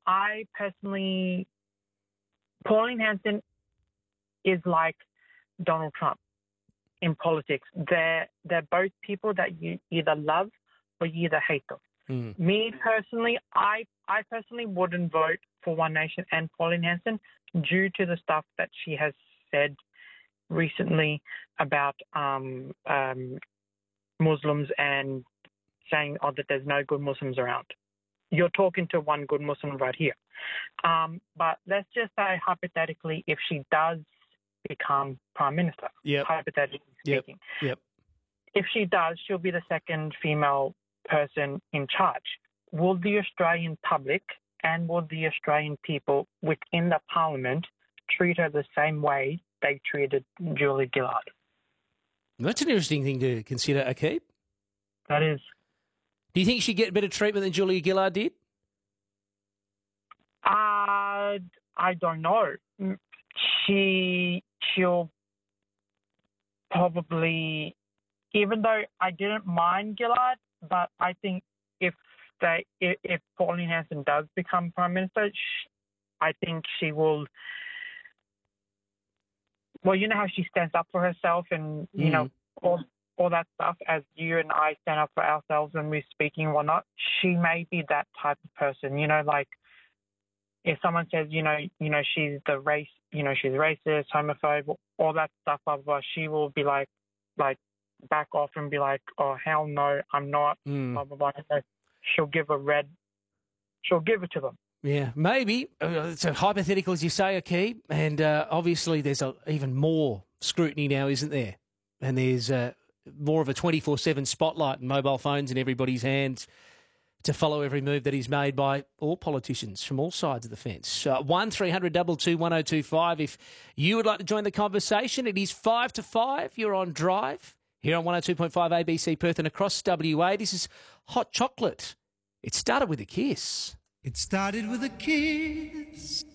I personally, Pauline Hanson is like Donald Trump in politics. They're both people that you either love or you either hate them. Me personally, I personally wouldn't vote for One Nation and Pauline Hanson due to the stuff that she has said recently about Muslims and saying that there's no good Muslims around. You're talking to one good Muslim right here. But let's just say hypothetically, if she does become Prime Minister, hypothetically speaking, if she does, she'll be the second female person in charge. Will the Australian public and will the Australian people within the Parliament treat her the same way they treated Julia Gillard? That's an interesting thing to consider, Akeeb. That is. Do you think she'd get better treatment than Julia Gillard did? I don't know. She'll probably, even though I didn't mind Gillard, but I think if Pauline Hanson does become Prime Minister, I think she will. Well, you know how she stands up for herself, and you know all that stuff. As you and I stand up for ourselves when we're speaking and whatnot, she may be that type of person. You know, like if someone says, you know, she's the race, she's racist, homophobe, all that stuff, she will be like back off and be like, oh hell no, I'm not. Blah blah blah. She'll give it to them. Yeah, maybe. It's a hypothetical, as you say, Akeeb, and obviously there's even more scrutiny now, isn't there? And there's more of a 24/7 spotlight and mobile phones in everybody's hands to follow every move that is made by all politicians from all sides of the fence. 1300 222 1025. If you would like to join the conversation, it is 5 to 5. You're on Drive here on 102.5 ABC Perth and across WA. This is Hot Chocolate. It started with a kiss. It started with a kiss.